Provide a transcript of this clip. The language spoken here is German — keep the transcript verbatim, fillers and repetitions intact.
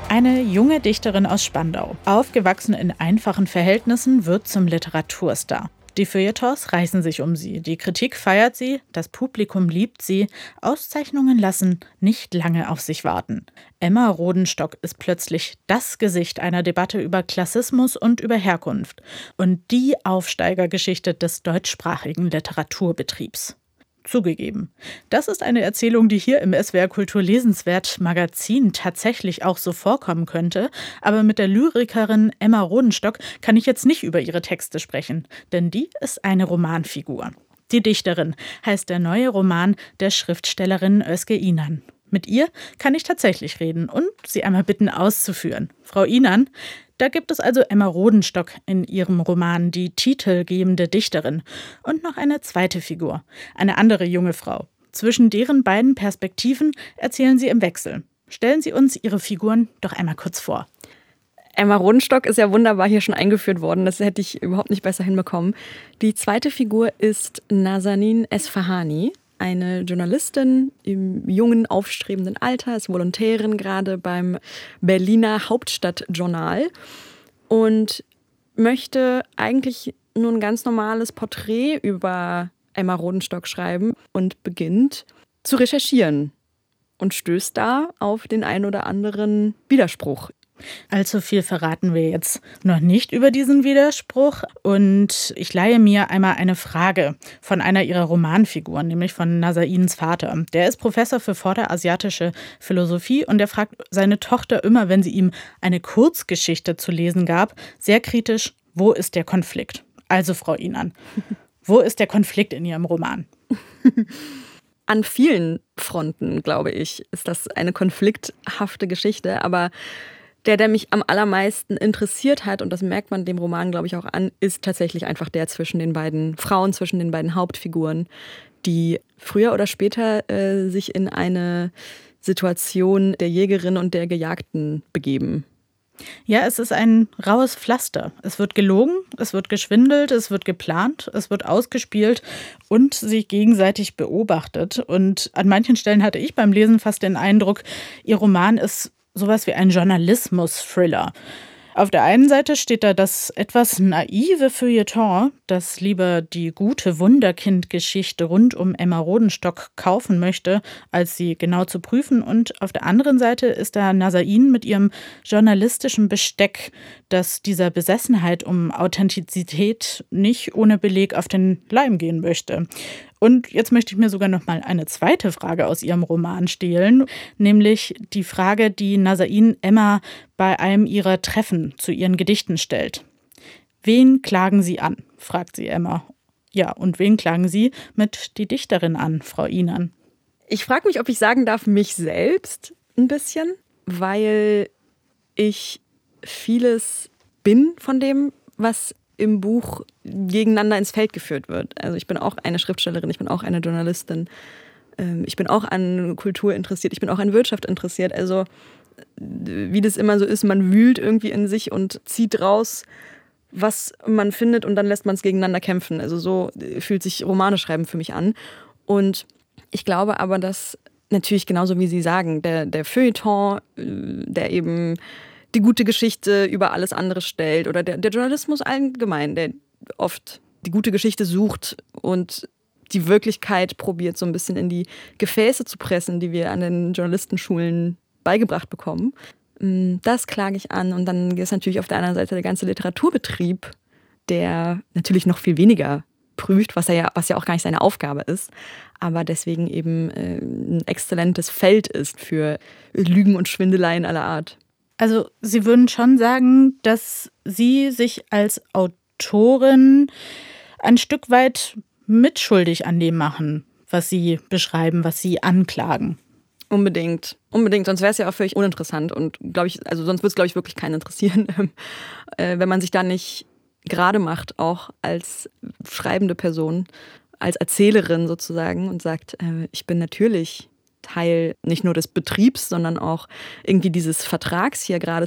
Eine junge Dichterin aus Spandau, aufgewachsen in einfachen Verhältnissen, wird zum Literaturstar. Die Feuilletons reißen sich um sie, die Kritik feiert sie, das Publikum liebt sie, Auszeichnungen lassen nicht lange auf sich warten. Emma Rodenstock ist plötzlich das Gesicht einer Debatte über Klassismus und über Herkunft und die Aufsteigergeschichte des deutschsprachigen Literaturbetriebs. Zugegeben. Das ist eine Erzählung, die hier im S W R Kultur Lesenswert Magazin tatsächlich auch so vorkommen könnte. Aber mit der Lyrikerin Emma Rodenstock kann ich jetzt nicht über ihre Texte sprechen, denn die ist eine Romanfigur. Die Dichterin heißt der neue Roman der Schriftstellerin Özge Inan. Mit ihr kann ich tatsächlich reden und sie einmal bitten auszuführen. Frau Inan, da gibt es also Emma Rodenstock in ihrem Roman, die titelgebende Dichterin. Und noch eine zweite Figur, eine andere junge Frau. Zwischen deren beiden Perspektiven erzählen Sie im Wechsel. Stellen Sie uns Ihre Figuren doch einmal kurz vor. Emma Rodenstock ist ja wunderbar hier schon eingeführt worden. Das hätte ich überhaupt nicht besser hinbekommen. Die zweite Figur ist Nazanin Esfahani. Eine Journalistin im jungen, aufstrebenden Alter, ist Volontärin gerade beim Berliner Hauptstadtjournal und möchte eigentlich nur ein ganz normales Porträt über Emma Rodenstock schreiben und beginnt zu recherchieren und stößt da auf den ein oder anderen Widerspruch. Allzu viel verraten wir jetzt noch nicht über diesen Widerspruch. Und ich leihe mir einmal eine Frage von einer ihrer Romanfiguren, nämlich von Nazarins Vater. Der ist Professor für vorderasiatische Philosophie und er fragt seine Tochter immer, wenn sie ihm eine Kurzgeschichte zu lesen gab, sehr kritisch, wo ist der Konflikt? Also, Frau Inan, wo ist der Konflikt in Ihrem Roman? An vielen Fronten, glaube ich, ist das eine konflikthafte Geschichte, aber Der, der mich am allermeisten interessiert hat, und das merkt man dem Roman, glaube ich, auch an, ist tatsächlich einfach der zwischen den beiden Frauen, zwischen den beiden Hauptfiguren, die früher oder später äh, sich in eine Situation der Jägerin und der Gejagten begeben. Ja, es ist ein raues Pflaster. Es wird gelogen, es wird geschwindelt, es wird geplant, es wird ausgespielt und sich gegenseitig beobachtet. Und an manchen Stellen hatte ich beim Lesen fast den Eindruck, ihr Roman ist sowas wie ein Journalismus-Thriller. Auf der einen Seite steht da das etwas naive Feuilleton, das lieber die gute Wunderkind-Geschichte rund um Emma Rodenstock kaufen möchte, als sie genau zu prüfen. Und auf der anderen Seite ist da Nazarin mit ihrem journalistischen Besteck, das dieser Besessenheit um Authentizität nicht ohne Beleg auf den Leim gehen möchte. Und jetzt möchte ich mir sogar noch mal eine zweite Frage aus ihrem Roman stehlen, nämlich die Frage, die Nazarin Emma bei einem ihrer Treffen zu ihren Gedichten stellt. Wen klagen Sie an? Fragt sie Emma. Ja, und wen klagen Sie mit die Dichterin an, Frau Inan? Ich frage mich, ob ich sagen darf, mich selbst ein bisschen, weil ich vieles bin von dem, was im Buch gegeneinander ins Feld geführt wird. Also ich bin auch eine Schriftstellerin, ich bin auch eine Journalistin, ich bin auch an Kultur interessiert, ich bin auch an Wirtschaft interessiert. Also wie das immer so ist, man wühlt irgendwie in sich und zieht raus, was man findet und dann lässt man es gegeneinander kämpfen. Also so fühlt sich Romane schreiben für mich an. Und ich glaube aber, dass natürlich genauso wie Sie sagen, der, der Feuilleton, der eben die gute Geschichte über alles andere stellt oder der, der Journalismus allgemein, der oft die gute Geschichte sucht und die Wirklichkeit probiert, so ein bisschen in die Gefäße zu pressen, die wir an den Journalistenschulen beigebracht bekommen. Das klage ich an. Und dann ist natürlich auf der anderen Seite der ganze Literaturbetrieb, der natürlich noch viel weniger prüft, was, er ja, was ja auch gar nicht seine Aufgabe ist, aber deswegen eben äh, ein exzellentes Feld ist für Lügen und Schwindeleien aller Art. Also Sie würden schon sagen, dass Sie sich als Autorin ein Stück weit mitschuldig an dem machen, was Sie beschreiben, was Sie anklagen. Unbedingt, unbedingt, sonst wäre es ja auch völlig uninteressant und glaube ich, also sonst würde es, glaube ich, wirklich keinen interessieren, äh, wenn man sich da nicht gerade macht, auch als schreibende Person, als Erzählerin sozusagen und sagt, äh, ich bin natürlich Teil nicht nur des Betriebs, sondern auch irgendwie dieses Vertrags hier gerade